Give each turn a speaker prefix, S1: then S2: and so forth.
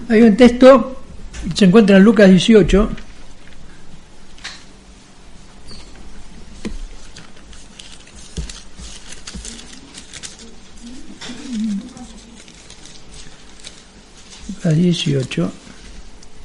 S1: Hay un texto, se encuentra en Lucas 18, Lucas 18,